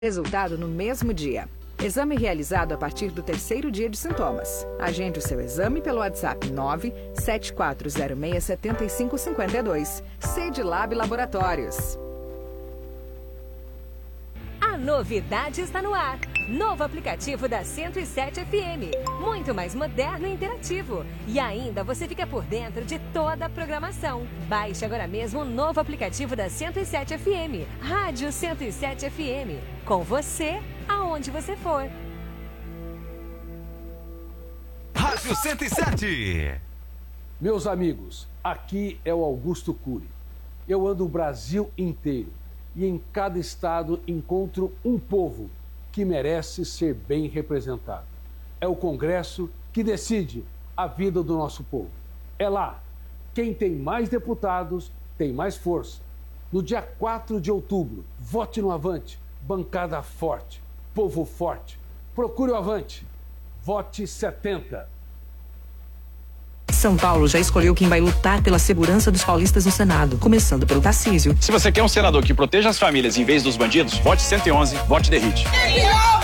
Resultado no mesmo dia. Exame realizado a partir do 3º dia de sintomas. Agende o seu exame pelo WhatsApp 974067552. Cedilab Laboratórios. A novidade está no ar. Novo aplicativo da 107 FM. Muito mais moderno e interativo. E ainda você fica por dentro de toda a programação. Baixe agora mesmo o novo aplicativo da 107 FM. Rádio 107 FM. Com você, aonde você for. Rádio 107. Meus amigos, aqui é o Augusto Cury. Eu ando o Brasil inteiro e em cada estado encontro um povo que merece ser bem representado. É o Congresso que decide a vida do nosso povo. É lá. Quem tem mais deputados tem mais força. No dia 4 de outubro, vote no Avante. Bancada forte. Povo forte. Procure o Avante. Vote 70. São Paulo já escolheu quem vai lutar pela segurança dos paulistas no Senado, começando pelo Tarcísio. Se você quer um senador que proteja as famílias em vez dos bandidos, vote 111, vote Derrite.